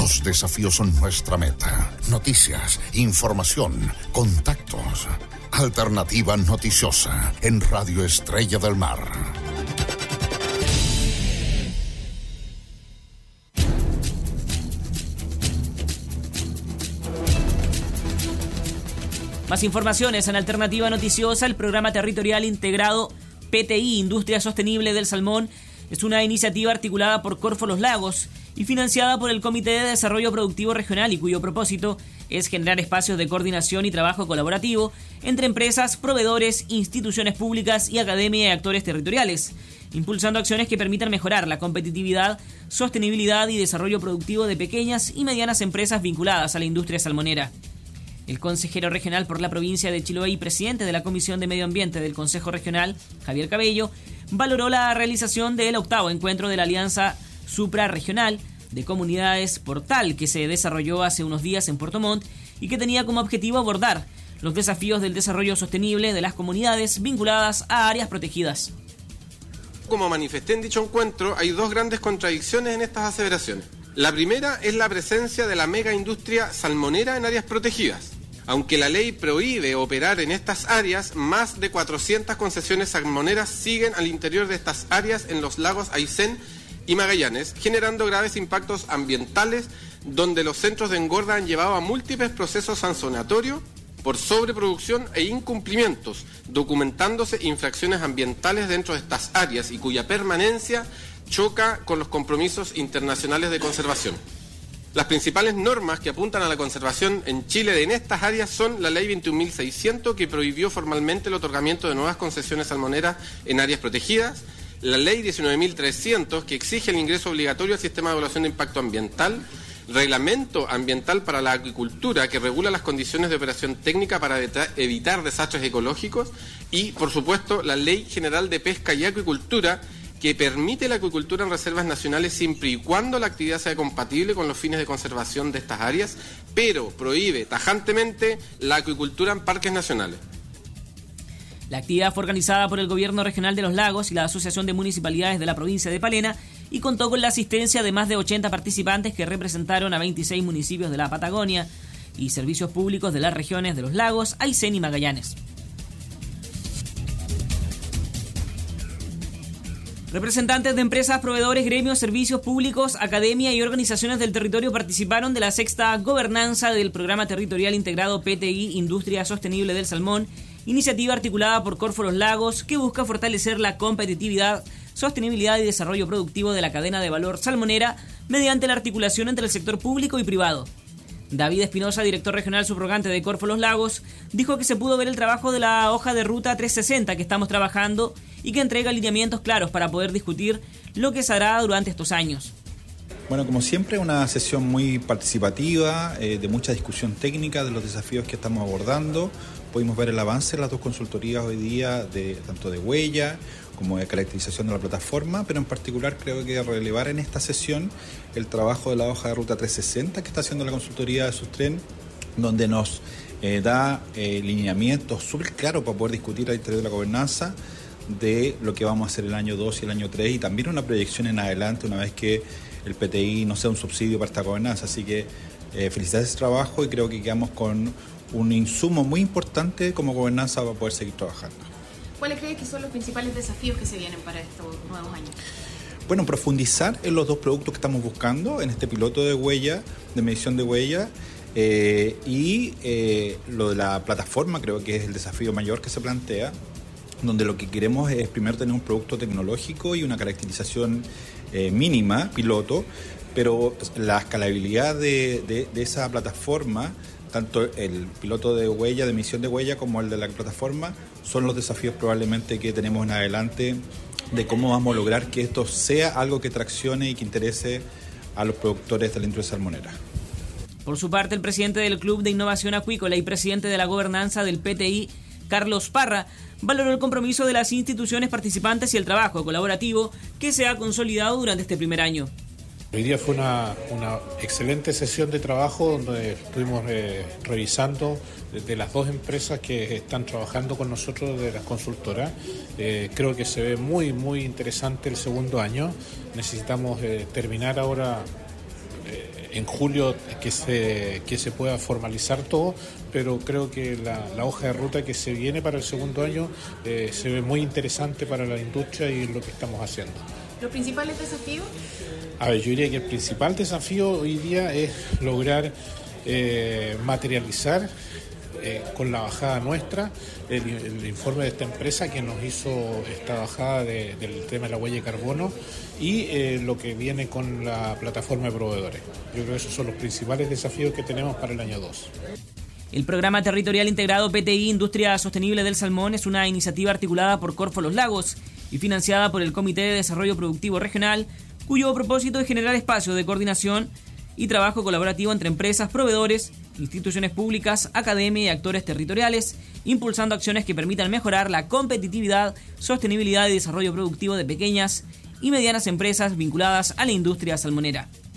Los desafíos son nuestra meta. Noticias, información, contactos. Alternativa Noticiosa en Radio Estrella del Mar. Más informaciones en Alternativa Noticiosa. El programa territorial integrado PTI, Industria Sostenible del Salmón, es una iniciativa articulada por Corfo Los Lagos y financiada por el Comité de Desarrollo Productivo Regional, y cuyo propósito es generar espacios de coordinación y trabajo colaborativo entre empresas, proveedores, instituciones públicas y academia y actores territoriales, impulsando acciones que permitan mejorar la competitividad, sostenibilidad y desarrollo productivo de pequeñas y medianas empresas vinculadas a la industria salmonera. El consejero regional por la provincia de Chiloé y presidente de la Comisión de Medio Ambiente del Consejo Regional, Javier Cabello, valoró la realización del 8º encuentro de la Alianza Suprarregional de Comunidades Portal, que se desarrolló hace unos días en Puerto Montt y que tenía como objetivo abordar los desafíos del desarrollo sostenible de las comunidades vinculadas a áreas protegidas. Como manifesté en dicho encuentro, hay dos grandes contradicciones en estas aseveraciones. La primera es la presencia de la mega industria salmonera en áreas protegidas. Aunque la ley prohíbe operar en estas áreas, más de 400 concesiones salmoneras siguen al interior de estas áreas en los lagos Aysén y Magallanes, generando graves impactos ambientales, donde los centros de engorda han llevado a múltiples procesos sancionatorios por sobreproducción e incumplimientos, documentándose infracciones ambientales dentro de estas áreas y cuya permanencia choca con los compromisos internacionales de conservación. Las principales normas que apuntan a la conservación en Chile en estas áreas son la Ley 21.600, que prohibió formalmente el otorgamiento de nuevas concesiones salmoneras en áreas protegidas, la Ley 19.300, que exige el ingreso obligatorio al sistema de evaluación de impacto ambiental, Reglamento Ambiental para la Acuicultura, que regula las condiciones de operación técnica para evitar desastres ecológicos, y, por supuesto, la Ley General de Pesca y Acuicultura, que permite la acuicultura en reservas nacionales siempre y cuando la actividad sea compatible con los fines de conservación de estas áreas, pero prohíbe tajantemente la acuicultura en parques nacionales. La actividad fue organizada por el Gobierno Regional de los Lagos y la Asociación de Municipalidades de la provincia de Palena y contó con la asistencia de más de 80 participantes que representaron a 26 municipios de la Patagonia y servicios públicos de las regiones de los Lagos, Aysén y Magallanes. Representantes de empresas, proveedores, gremios, servicios públicos, academia y organizaciones del territorio participaron de la 6ª gobernanza del Programa Territorial Integrado PTI Industria Sostenible del Salmón, iniciativa articulada por Corfo Los Lagos, que busca fortalecer la competitividad, sostenibilidad y desarrollo productivo de la cadena de valor salmonera mediante la articulación entre el sector público y privado. David Espinosa, director regional subrogante de Corfo Los Lagos, dijo que se pudo ver el trabajo de la hoja de ruta 360 que estamos trabajando y que entrega lineamientos claros para poder discutir lo que se hará durante estos años. Bueno, como siempre, una sesión muy participativa, de mucha discusión técnica de los desafíos que estamos abordando. Pudimos ver el avance de las dos consultorías hoy día, tanto de huella como de caracterización de la plataforma, pero en particular creo que relevar en esta sesión el trabajo de la hoja de ruta 360 que está haciendo la consultoría de Sustren, donde nos da lineamientos súper claros para poder discutir al interior de la gobernanza de lo que vamos a hacer el año 2 y el año 3, y también una proyección en adelante una vez que el PTI no sea un subsidio para esta gobernanza. Así que felicidades ese trabajo, y creo que quedamos con un insumo muy importante como gobernanza para poder seguir trabajando. ¿Cuáles crees que son los principales desafíos que se vienen para estos nuevos años? Bueno, profundizar en los dos productos que estamos buscando, en este piloto de huella, de medición de huella, y lo de la plataforma creo que es el desafío mayor que se plantea, donde lo que queremos es primero tener un producto tecnológico y una caracterización mínima, piloto, pero la escalabilidad de esa plataforma, tanto el piloto de huella, de emisión de huella, como el de la plataforma, son los desafíos probablemente que tenemos en adelante de cómo vamos a lograr que esto sea algo que traccione y que interese a los productores de la industria salmonera. Por su parte, el presidente del Club de Innovación Acuícola y presidente de la gobernanza del PTI, Carlos Parra, valoró el compromiso de las instituciones participantes y el trabajo colaborativo que se ha consolidado durante este primer año. Hoy día fue una excelente sesión de trabajo donde estuvimos revisando de las dos empresas que están trabajando con nosotros de las consultoras. Creo que se ve muy, muy interesante el segundo año. Necesitamos terminar ahora en julio que se pueda formalizar todo, pero creo que la hoja de ruta que se viene para el segundo año se ve muy interesante para la industria y lo que estamos haciendo. ¿Los principales desafíos? A ver, yo diría que el principal desafío hoy día es lograr materializar con la bajada nuestra el informe de esta empresa que nos hizo esta bajada del tema de la huella de carbono y lo que viene con la plataforma de proveedores. Yo creo que esos son los principales desafíos que tenemos para el año 2. El Programa Territorial Integrado PTI Industria Sostenible del Salmón es una iniciativa articulada por Corfo Los Lagos y financiada por el Comité de Desarrollo Productivo Regional, cuyo propósito es generar espacios de coordinación y trabajo colaborativo entre empresas, proveedores, instituciones públicas, academia y actores territoriales, impulsando acciones que permitan mejorar la competitividad, sostenibilidad y desarrollo productivo de pequeñas y medianas empresas vinculadas a la industria salmonera.